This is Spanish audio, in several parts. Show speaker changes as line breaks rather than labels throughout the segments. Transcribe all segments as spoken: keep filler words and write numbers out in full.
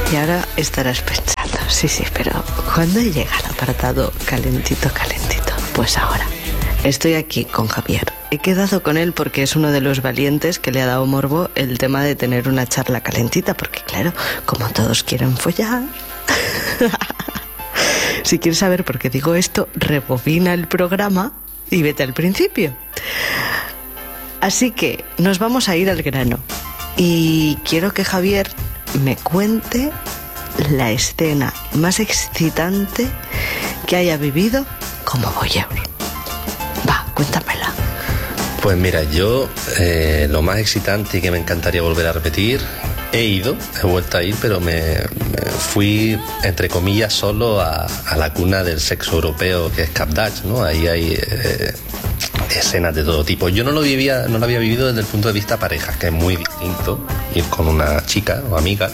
Y ahora estarás pensando, sí, sí, pero ¿cuándo llega el apartado calentito, calentito? Pues ahora. Estoy aquí con Javier. He quedado con él porque es uno de los valientes que le ha dado morbo el tema de tener una charla calentita, porque claro, como todos quieren follar. Si quieres saber por qué digo esto, rebobina el programa y vete al principio. Así que nos vamos a ir al grano. Y quiero que Javier me cuente la escena más excitante que haya vivido como voyeur. Va, cuéntamela.
Pues mira, yo eh, lo más excitante y que me encantaría volver a repetir, he ido, he vuelto a ir, pero me, me fui, entre comillas, solo a, a la cuna del sexo europeo, que es Cap d'Agde, ¿no? Ahí hay eh, escenas de todo tipo. Yo no lo vivía, no lo había vivido desde el punto de vista pareja, que es muy distinto ir con una chica o amiga.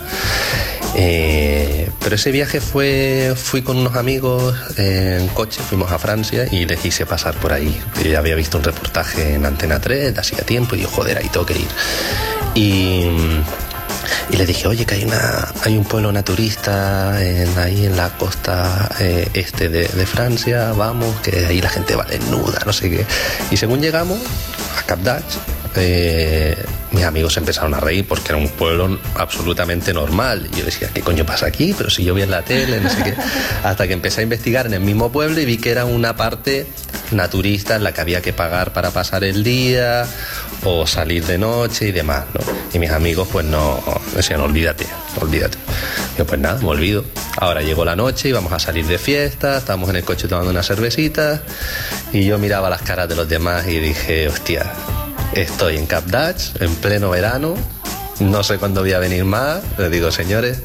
Eh, pero ese viaje fue fui con unos amigos eh, en coche, fuimos a Francia y les hice pasar por ahí. Yo ya había visto un reportaje en Antena tres de hacía tiempo y digo, joder, ahí tengo que ir. Y, y les dije, oye, que hay una hay un pueblo naturista en, ahí en la costa eh, este de, de Francia, vamos, que ahí la gente va desnuda, no sé qué. Y según llegamos a Cap d'Agde, Eh, mis amigos se empezaron a reír porque era un pueblo absolutamente normal. Y yo decía, ¿qué coño pasa aquí? Pero si yo vi en la tele, no sé qué. Hasta que empecé a investigar en el mismo pueblo y vi que era una parte naturista en la que había que pagar para pasar el día o salir de noche y demás, ¿no? Y mis amigos pues no decían, olvídate, olvídate. Yo pues nada, me olvido. Ahora llegó la noche y vamos a salir de fiesta, estábamos en el coche tomando una cervecita y yo miraba las caras de los demás y dije, hostia, estoy en Cap d'Agde, en pleno verano, no sé cuándo voy a venir más. Les digo, señores,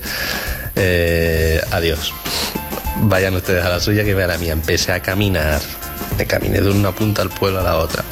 eh, adiós. Vayan ustedes a la suya que vean la mía. Empecé a caminar, me caminé de una punta al pueblo a la otra.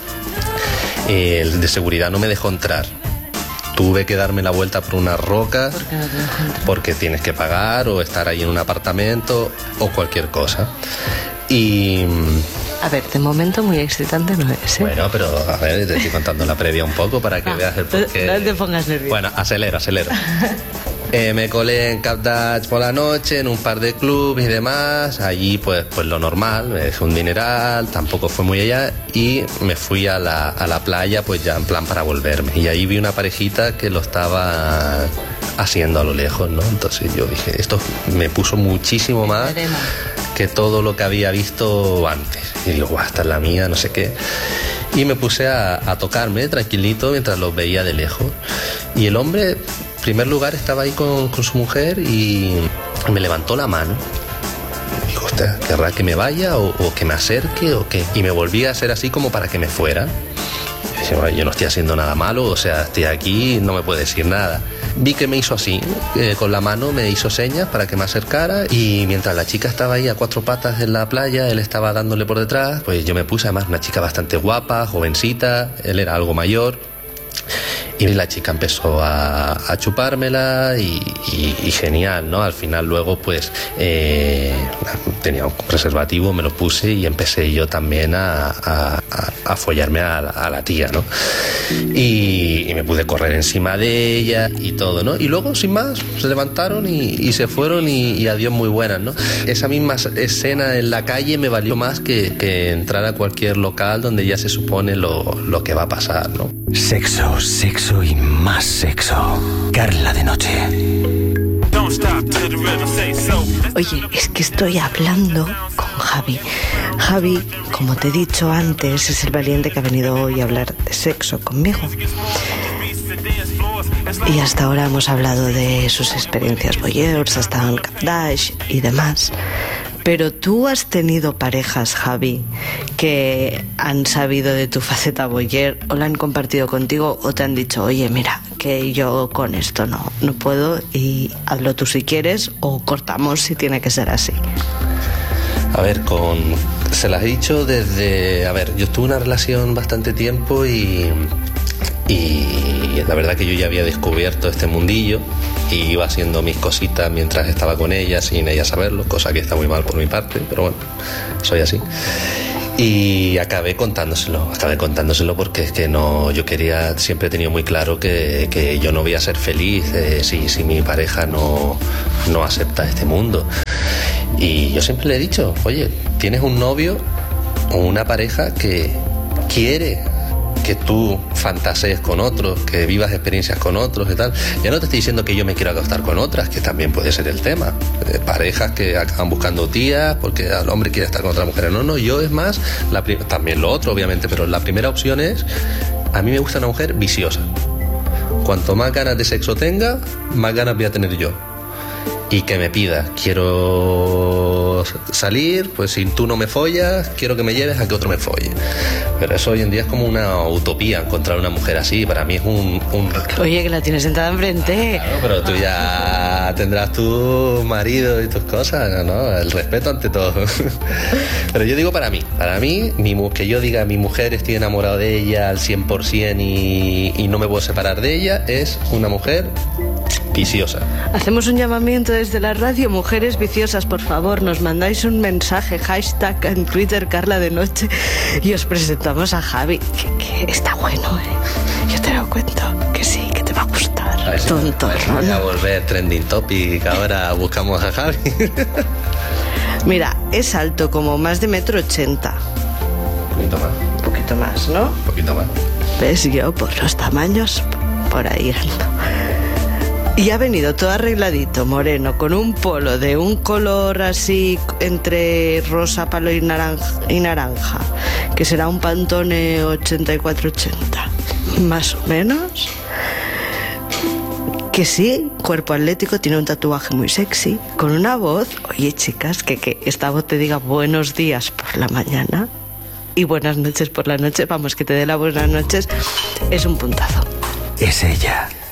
El de seguridad no me dejó entrar. Tuve que darme la vuelta por una roca.
¿Por qué no te dejó entrar?
Porque tienes que pagar o estar ahí en un apartamento o cualquier cosa. Y...
A ver, de momento muy excitante no es, ¿eh?
Bueno, pero a ver, te estoy contando la previa un poco para que
ah,
veas el porqué.
No te pongas nervioso.
Bueno, acelero, acelero. eh, me colé en Cap d'Agde por la noche, en un par de clubs y demás. Allí, pues, pues lo normal, me dejé un dineral, tampoco fue muy allá. Y me fui a la, a la playa, pues ya en plan para volverme. Y ahí vi una parejita que lo estaba haciendo a lo lejos, ¿no? Entonces yo dije, esto me puso muchísimo más que todo lo que había visto antes. Y digo, guau, esta es la mía, no sé qué. Y me puse a, a tocarme tranquilito mientras los veía de lejos. Y el hombre, en primer lugar, estaba ahí con, con su mujer y me levantó la mano. Y digo, hostia, ¿querrá que me vaya o, o que me acerque o qué? Y me volví a hacer así como para que me fuera. Y dije, bueno, yo no estoy haciendo nada malo, o sea, estoy aquí, no me puede decir nada. Vi que me hizo así, eh, con la mano me hizo señas para que me acercara y mientras la chica estaba ahí a cuatro patas en la playa, él estaba dándole por detrás, pues yo me puse, además una chica bastante guapa, jovencita, él era algo mayor. Y la chica empezó a, a chupármela y, y, y genial, ¿no? Al final luego pues eh, tenía un preservativo, me lo puse y empecé yo también a, a, a follarme a la, a la tía, ¿no? Y, y me pude correr encima de ella y todo, ¿no? Y luego, sin más, se levantaron y, y se fueron y, y adiós muy buenas, ¿no? Esa misma escena en la calle me valió más que, que entrar a cualquier local donde ya se supone lo, lo que va a pasar, ¿no?
Sexo, sexo y más sexo. Carla de Noche.
Oye, es que estoy hablando con Javi. Javi, como te he dicho antes, es el valiente que ha venido hoy a hablar de sexo conmigo. Y hasta ahora hemos hablado de sus experiencias voyeurs, hasta en Cap d'Agde y demás. Pero tú has tenido parejas, Javi, que han sabido de tu faceta voyeur o la han compartido contigo o te han dicho, oye, mira, que yo con esto no, no puedo y hazlo tú si quieres o cortamos si tiene que ser así.
A ver, con se las he dicho desde... A ver, yo tuve una relación bastante tiempo y... Y la verdad que yo ya había descubierto este mundillo y iba haciendo mis cositas mientras estaba con ella sin ella saberlo, cosa que está muy mal por mi parte, pero bueno, soy así. Y acabé contándoselo, acabé contándoselo porque es que no, yo quería, siempre he tenido muy claro que, que yo no voy a ser feliz eh, si, si mi pareja no, no acepta este mundo. Y yo siempre le he dicho, oye, tienes un novio o una pareja que quiere que tú fantasees con otros, que vivas experiencias con otros y tal. Ya no te estoy diciendo que yo me quiero acostar con otras, que también puede ser el tema. Eh, parejas que acaban buscando tías porque el hombre quiere estar con otra mujer. No, no, yo es más, la prim- también lo otro obviamente, pero la primera opción es, a mí me gusta una mujer viciosa. Cuanto más ganas de sexo tenga, más ganas voy a tener yo. Y que me pida, quiero salir, pues si tú no me follas, quiero que me lleves a que otro me folle. Pero eso hoy en día es como una utopía, encontrar una mujer así. Para mí es un... un...
Oye, que la tienes sentada enfrente.
Claro, pero tú ya tendrás tu marido y tus cosas, ¿no? El respeto ante todo. Pero yo digo para mí, para mí, mi, que yo diga mi mujer estoy enamorado de ella al cien por ciento y, y no me puedo separar de ella, es una mujer viciosa.
Hacemos un llamamiento desde la radio, mujeres viciosas, por favor, nos mandáis un mensaje, hashtag en Twitter, Carla de Noche, y os presentamos a Javi, que, que está bueno, ¿eh? Yo te lo cuento, que sí, que te va a gustar.
A ver si
Tonto,
voy a volver trending topic, ahora buscamos a Javi.
Mira, es alto, como más de metro ochenta.
Un poquito más.
Un poquito más, ¿no?
Un poquito más.
¿Ves? Yo por los tamaños, por ahí ando. Y ha venido todo arregladito, moreno, con un polo de un color así entre rosa, palo y naranja, y naranja, que será un Pantone ochenta y cuatro ochenta, más o menos. Que sí, cuerpo atlético, tiene un tatuaje muy sexy, con una voz, oye chicas, que, que esta voz te diga buenos días por la mañana y buenas noches por la noche, vamos, que te dé las buenas noches, es un puntazo.
Es ella.